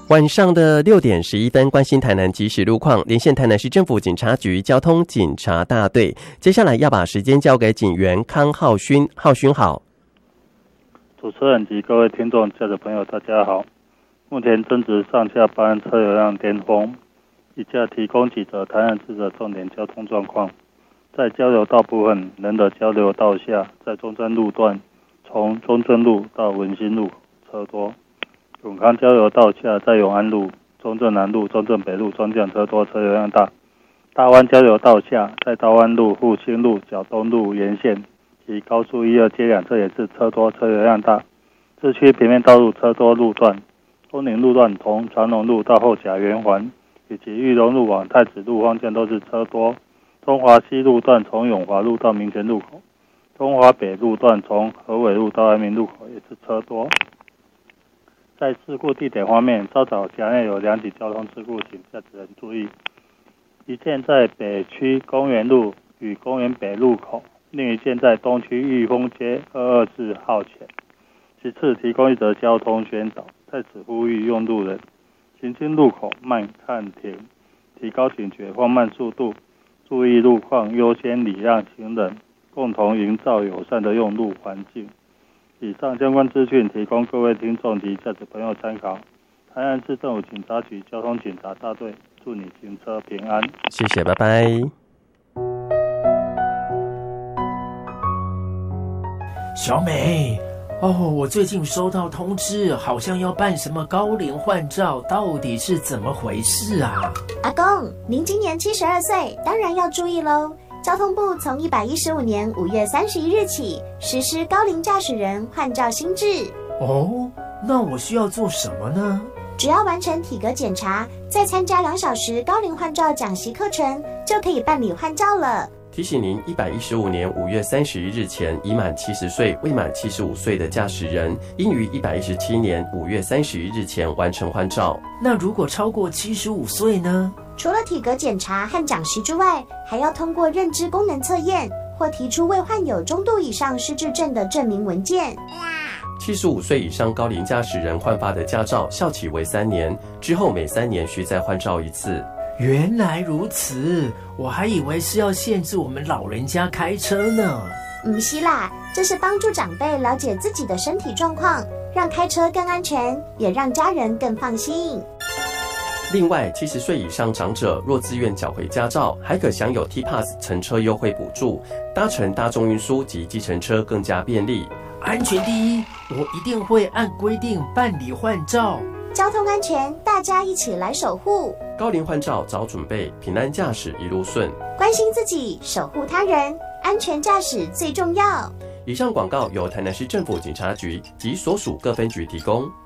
晚上的6点11分，关心台南即时路况，连线台南市政府警察局交通警察大队。接下来要把时间交给警员康浩勋，浩勋好。 主持人及各位听众、驾驶朋友，大家好。目前正值上下班车流量巅峰，以下提供几则台南市的重点交通状况。在交流道部分，仁德交流道下，在中正路段，从中正路到文心路车多。永康交流道下，在永安路、中正南路、中正北路双向车多，车流量大。大湾交流道下，在大湾路、复兴路、角东路沿线及高速1、2接两侧也是车多，车流量大。市区平面道路车多路段，东宁路段从传龙路到后甲圆环，以及裕隆路往太子路方向都是车多。中华西路段从永华路到民权路口，中华北路段从和伟路到安民路口也是车多。在事故地点方面，稍早辖内有2起交通事故，请驾驶人注意。一件在北区公园路与公园北路口，另一件在东区裕丰街224号前。其次，提供一则交通宣导，在此呼吁用路人行经路口慢看停，提高警觉，放慢速度，注意路况，优先礼让行人，共同营造友善的用路环境。以上相关资讯提供各位听众及驾驶朋友参考。台南市政府警察局交通警察大队，祝你行车平安。 谢谢，拜拜。 小美，我最近收到通知，好像要办什么高龄换照，到底是怎么回事啊？ 阿公，您今年72岁，当然要注意喽。交通部从115年5月31日起实施高龄驾驶人换照新制。 那我需要做什么呢？ 只要完成体格检查，再参加2小时高龄换照讲习课程，就可以办理换照了。 提醒您，115年5月31日前已满70岁、未满75岁的驾驶人，应于117年5月31日前完成换照。 那如果超过75岁呢？ 除了体格检查和讲习之外，还要通过认知功能测验，或提出未患有中度以上失智症的证明文件。 75岁以上高龄驾驶人换发的驾照效期为3年，之后每3年需再换照一次。 原来如此，我还以为是要限制我们老人家开车呢。 不是啦，这是帮助长辈了解自己的身体状况，让开车更安全，也让家人更放心。 另外，70岁以上长者若自愿缴回驾照，还可享有 T-Pass 乘车优惠补助，搭乘大众运输及计程车更加便利。 安全第一，我一定会按规定办理换照。 交通安全，大家一起来守护。 高龄换照早准备，平安驾驶一路顺。 关心自己，守护他人，安全驾驶最重要。 以上广告由台南市政府警察局及所属各分局提供。